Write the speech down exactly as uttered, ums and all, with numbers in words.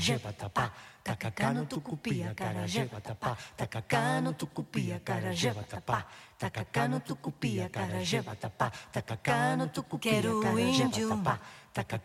acarajé, vatapá. Tacacá no tucupi, acarajé, vatapá. Tacacá no tucupi, acarajé, vatapá. Tacacá no tucupi, acarajé, vatapá. Tacacá no tucupi, acarajé, vatapá.